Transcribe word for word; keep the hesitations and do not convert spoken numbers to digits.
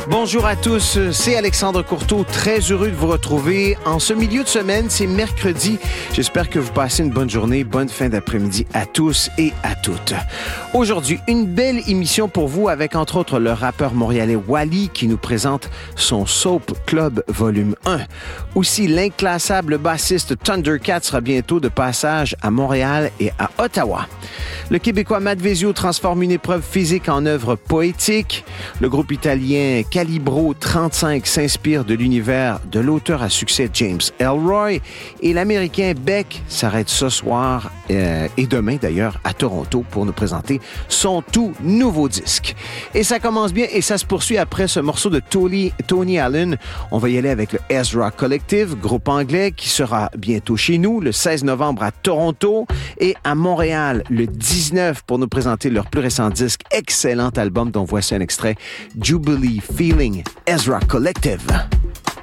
Bonjour à tous, c'est Alexandre Courteau, très heureux de vous retrouver en ce milieu de semaine, c'est mercredi. J'espère que vous passez une bonne journée, bonne fin d'après-midi à tous et à toutes. Aujourd'hui, une belle émission pour vous avec entre autres le rappeur montréalais Wally qui nous présente son Soap Club Volume un. Aussi, l'inclassable bassiste Thundercat sera bientôt de passage à Montréal et à Ottawa. Le Québécois Matt Vezio transforme une épreuve physique en œuvre poétique. Le groupe italien Calibro trente-cinq s'inspire de l'univers de l'auteur à succès James Ellroy. Et l'Américain Beck s'arrête ce soir euh, et demain d'ailleurs à Toronto pour nous présenter son tout nouveau disque. Et ça commence bien et ça se poursuit après ce morceau de Tony, Tony Allen. On va y aller avec le Ezra Collective, groupe anglais qui sera bientôt chez nous le seize novembre à Toronto et à Montréal le dix-neuf pour nous présenter leur plus récent disque, excellent album dont voici un extrait, Jubilee Feeling, Ezra Collective.